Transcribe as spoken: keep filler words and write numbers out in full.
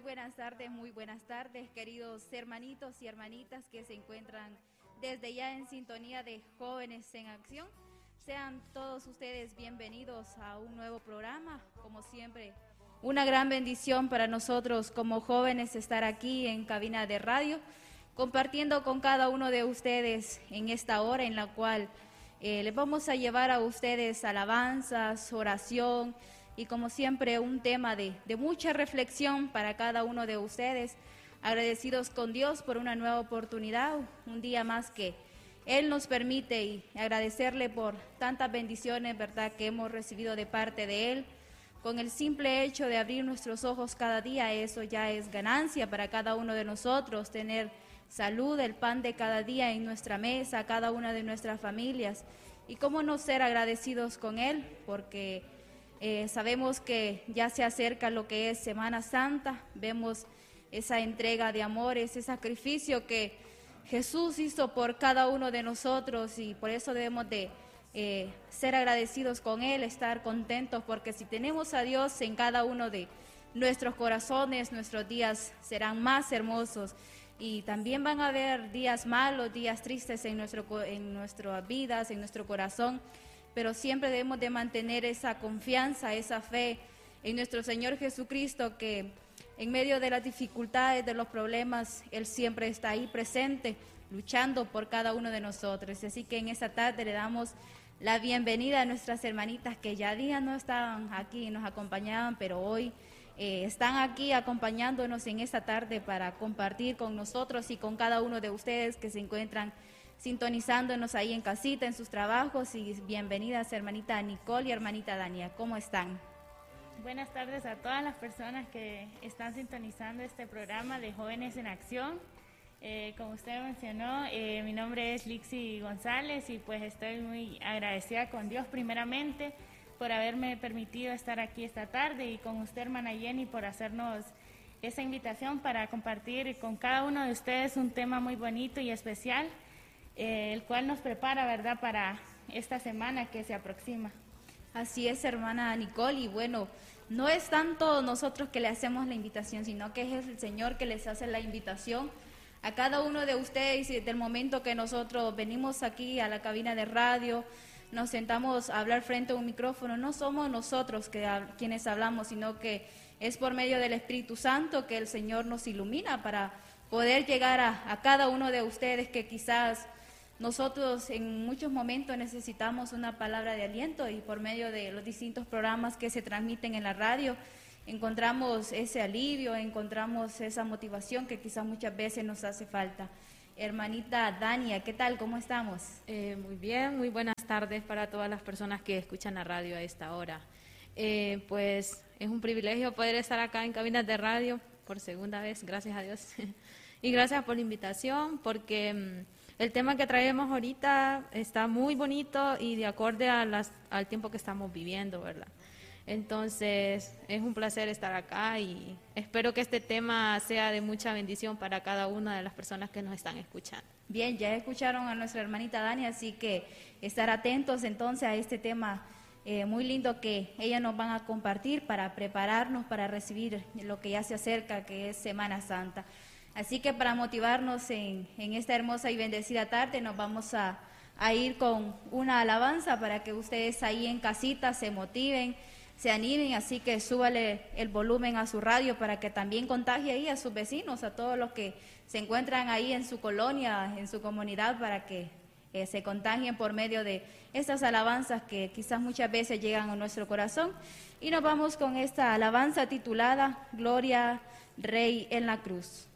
buenas tardes, muy buenas tardes, queridos hermanitos y hermanitas que se encuentran desde ya en sintonía de Jóvenes en Acción. Sean todos ustedes bienvenidos a un nuevo programa. Como siempre, una gran bendición para nosotros como jóvenes estar aquí en cabina de radio, compartiendo con cada uno de ustedes en esta hora en la cual eh, les vamos a llevar a ustedes alabanzas, oración, y como siempre un tema de, de mucha reflexión para cada uno de ustedes, agradecidos con Dios por una nueva oportunidad, un día más que Él nos permite, y agradecerle por tantas bendiciones, ¿verdad?, que hemos recibido de parte de Él. Con el simple hecho de abrir nuestros ojos cada día, eso ya es ganancia para cada uno de nosotros, tener salud, el pan de cada día en nuestra mesa, cada una de nuestras familias. Y cómo no ser agradecidos con Él, porque Eh, sabemos que ya se acerca lo que es Semana Santa, vemos esa entrega de amor, ese sacrificio que Jesús hizo por cada uno de nosotros, y por eso debemos de eh, ser agradecidos con Él, estar contentos, porque si tenemos a Dios en cada uno de nuestros corazones, nuestros días serán más hermosos, y también van a haber días malos, días tristes en, nuestro, en nuestras vidas, en nuestro corazón, pero siempre debemos de mantener esa confianza, esa fe en nuestro Señor Jesucristo, que en medio de las dificultades, de los problemas, Él siempre está ahí presente, luchando por cada uno de nosotros. Así que en esta tarde le damos la bienvenida a nuestras hermanitas que ya días no estaban aquí, nos acompañaban, pero hoy eh, están aquí acompañándonos en esta tarde para compartir con nosotros y con cada uno de ustedes que se encuentran sintonizándonos ahí en casita, en sus trabajos. Y bienvenidas hermanita Nicole y hermanita Dania, ¿cómo están? Buenas tardes a todas las personas que están sintonizando este programa de Jóvenes en Acción. Eh, como usted mencionó, eh, mi nombre es Lixi González y pues estoy muy agradecida con Dios primeramente por haberme permitido estar aquí esta tarde, y con usted, hermana Jenny, por hacernos esa invitación para compartir con cada uno de ustedes un tema muy bonito y especial, Eh, el cual nos prepara, ¿verdad?, para esta semana que se aproxima. Así es, hermana Nicole, y bueno, no es tanto nosotros que le hacemos la invitación, sino que es el Señor que les hace la invitación a cada uno de ustedes. Desde el momento que nosotros venimos aquí a la cabina de radio, nos sentamos a hablar frente a un micrófono, no somos nosotros que, quienes hablamos, sino que es por medio del Espíritu Santo que el Señor nos ilumina para poder llegar a, a cada uno de ustedes, que quizás nosotros en muchos momentos necesitamos una palabra de aliento, y por medio de los distintos programas que se transmiten en la radio encontramos ese alivio, encontramos esa motivación que quizás muchas veces nos hace falta. Hermanita Dania, ¿qué tal? ¿Cómo estamos? Eh, muy bien, muy buenas tardes para todas las personas que escuchan la radio a esta hora. Eh, pues es un privilegio poder estar acá en cabinas de radio por segunda vez, gracias a Dios. Y gracias por la invitación, porque mmm, el tema que traemos ahorita está muy bonito y de acorde a las, al tiempo que estamos viviendo, ¿verdad? Entonces, es un placer estar acá y espero que este tema sea de mucha bendición para cada una de las personas que nos están escuchando. Bien, ya escucharon a nuestra hermanita Dani, así que estar atentos entonces a este tema eh, muy lindo que ellas nos van a compartir para prepararnos para recibir lo que ya se acerca, que es Semana Santa. Así que para motivarnos en, en esta hermosa y bendecida tarde, nos vamos a, a ir con una alabanza para que ustedes ahí en casita se motiven, se animen. Así que súbale el volumen a su radio para que también contagie ahí a sus vecinos, a todos los que se encuentran ahí en su colonia, en su comunidad, para que eh, se contagien por medio de estas alabanzas que quizás muchas veces llegan a nuestro corazón. Y nos vamos con esta alabanza titulada Gloria, Rey en la Cruz.